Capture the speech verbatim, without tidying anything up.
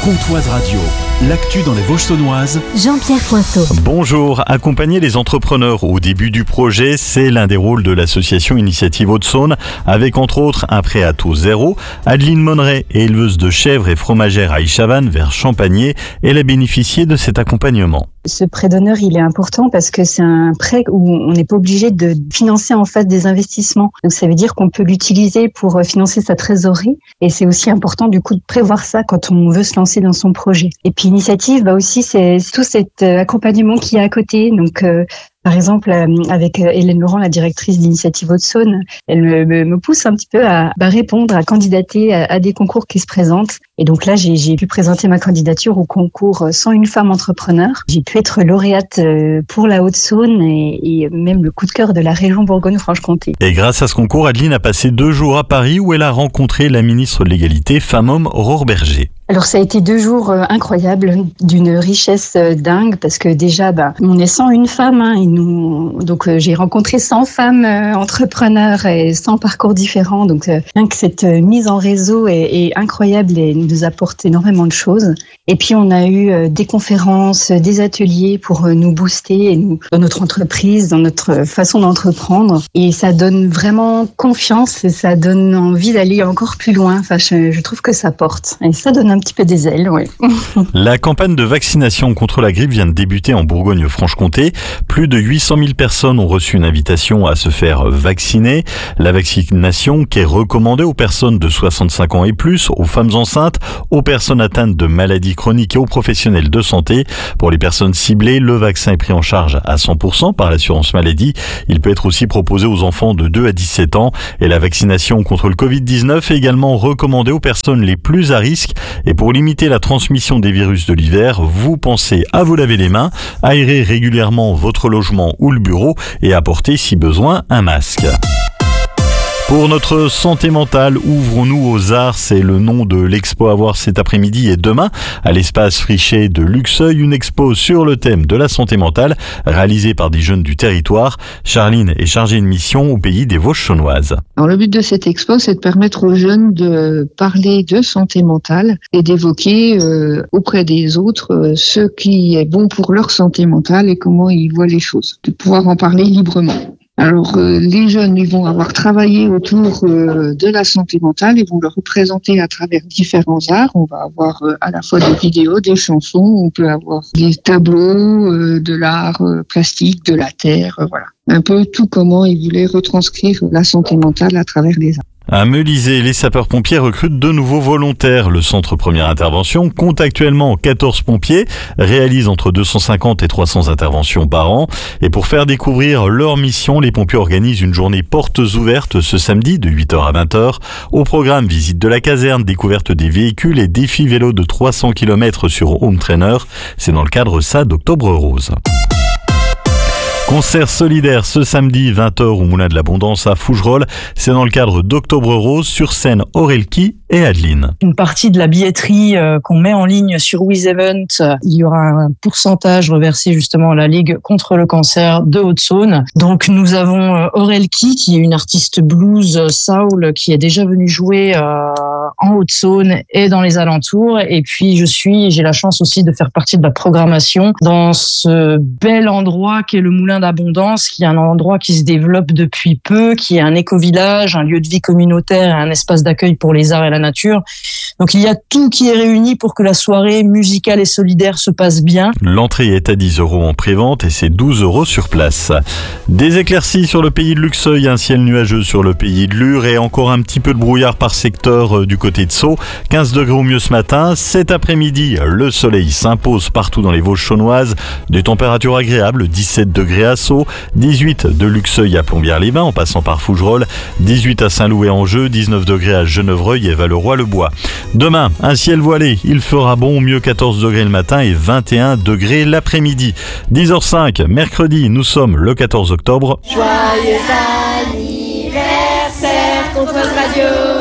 Comtoise Radio, l'actu dans les Vosges saunoises. Jean-Pierre Poinceau. Bonjour, accompagner les entrepreneurs au début du projet, c'est l'un des rôles de l'association Initiative Haute-Saône, avec entre autres un prêt à taux zéro. Adeline Monneret, éleveuse de chèvres et fromagère à Ichavannes vers Champagné, elle a bénéficié de cet accompagnement. Ce prêt d'honneur, il est important parce que c'est un prêt où on n'est pas obligé de financer en face des investissements. Donc ça veut dire qu'on peut l'utiliser pour financer sa trésorerie et c'est aussi important du coup de prévoir ça quand on veut se lancer dans son projet. Et puis l'initiative, bah aussi c'est tout cet accompagnement qu'il y a à côté. Donc euh, par exemple, avec Hélène Laurent, la directrice d'Initiative Haute-Saône, elle me, me, me pousse un petit peu à bah, répondre, à candidater à, à des concours qui se présentent. Et donc là, j'ai, j'ai pu présenter ma candidature au concours cent une femmes entrepreneurs. J'ai pu être lauréate pour la Haute-Saône et, et même le coup de cœur de la région Bourgogne-Franche-Comté. Et grâce à ce concours, Adeline a passé deux jours à Paris où elle a rencontré la ministre de l'Égalité, Femmes-Hommes, Aurore Berger. Alors ça a été deux jours incroyables, d'une richesse dingue, parce que déjà, bah, on est cent une femmes, hein, et nous, donc euh, j'ai rencontré cent femmes euh, entrepreneurs et cent parcours différents, donc euh, rien que cette euh, mise en réseau est, est incroyable et nous apporte énormément de choses. Et puis on a eu euh, des conférences, des ateliers pour euh, nous booster et nous, dans notre entreprise, dans notre façon d'entreprendre, et ça donne vraiment confiance et ça donne envie d'aller encore plus loin. Enfin, je, je trouve que ça porte et ça donne un petit peu des ailes, oui. La campagne de vaccination contre la grippe vient de débuter en Bourgogne-Franche-Comté. Plus de huit cent mille personnes ont reçu une invitation à se faire vacciner. La vaccination qui est recommandée aux personnes de soixante-cinq ans et plus, aux femmes enceintes, aux personnes atteintes de maladies chroniques et aux professionnels de santé. Pour les personnes ciblées, le vaccin est pris en charge à cent pour cent par l'assurance maladie. Il peut être aussi proposé aux enfants de deux à dix-sept ans. Et la vaccination contre le covid dix-neuf est également recommandée aux personnes les plus à risque. Et pour limiter la transmission des virus de l'hiver, vous pensez à vous laver les mains, aérer régulièrement votre logement ou le bureau et apporter si besoin un masque. Pour notre santé mentale, ouvrons-nous aux arts, c'est le nom de l'expo à voir cet après-midi et demain à l'espace Friché de Luxeuil, une expo sur le thème de la santé mentale réalisée par des jeunes du territoire. Charline est chargée de mission au pays des Vosges saunoises. Alors le but de cette expo, c'est de permettre aux jeunes de parler de santé mentale et d'évoquer euh, auprès des autres euh, ce qui est bon pour leur santé mentale et comment ils voient les choses, de pouvoir en parler librement. Alors euh, les jeunes, ils vont avoir travaillé autour euh, de la santé mentale, ils vont le représenter à travers différents arts. On va avoir euh, à la fois des vidéos, des chansons, on peut avoir des tableaux, euh, de l'art euh, plastique, de la terre, euh, voilà. Un peu tout comment ils voulaient retranscrire la santé mentale à travers les arts. À Melisée, les sapeurs-pompiers recrutent de nouveaux volontaires. Le centre première intervention compte actuellement quatorze pompiers, réalise entre deux cent cinquante et trois cents interventions par an. Et pour faire découvrir leur mission, les pompiers organisent une journée portes ouvertes ce samedi de huit heures à vingt heures. Au programme, visite de la caserne, découverte des véhicules et défi vélo de trois cents kilomètres sur Home Trainer. C'est dans le cadre ça d'Octobre Rose. Concert solidaire ce samedi vingt heures au Moulin de l'Abondance à Fougerolles. C'est dans le cadre d'Octobre Rose, sur scène Aurelki et Adeline. Une partie de la billetterie euh, qu'on met en ligne sur WizEvent, euh, il y aura un pourcentage reversé justement à la Ligue contre le cancer de Haute-Saône. Donc nous avons euh, Aurelki qui est une artiste blues euh, soul qui est déjà venue jouer euh, en Haute-Saône et dans les alentours. Et puis je suis, j'ai la chance aussi de faire partie de la programmation dans ce bel endroit qu'est le Moulin d'Abondance, qui est un endroit qui se développe depuis peu, qui est un éco-village, un lieu de vie communautaire et un espace d'accueil pour les arts et la nature. Donc il y a tout qui est réuni pour que la soirée musicale et solidaire se passe bien. L'entrée est à dix euros en prévente et c'est douze euros sur place. Des éclaircies sur le pays de Luxeuil, un ciel nuageux sur le pays de Lure et encore un petit peu de brouillard par secteur du côté de Sceaux. quinze degrés au mieux ce matin. Cet après-midi, le soleil s'impose partout dans les Vosges saunoises. Des températures agréables, dix-sept degrés à Sceaux, dix-huit de Luxeuil à Plombières-les-Bains en passant par Fougerolles, dix-huit à Saint-Loup-et-Angeux, dix-neuf degrés à Genevreuil et Valeroy-le-Bois. Demain, un ciel voilé, il fera bon, au mieux quatorze degrés le matin et vingt et un degrés l'après-midi. dix heures cinq, mercredi, nous sommes le quatorze octobre. Joyeux anniversaire, Comtoise Radio.